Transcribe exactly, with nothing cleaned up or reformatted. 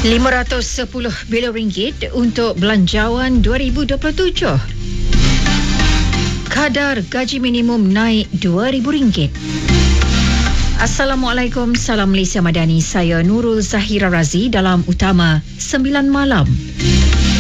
lima ratus sepuluh bilion ringgit untuk belanjawan dua ribu dua puluh tujuh. Kadar gaji minimum naik dua ribu ringgit. Assalamualaikum, salam Malaysia Madani. Saya Nurul Zahira Razi dalam Utama sembilan Malam.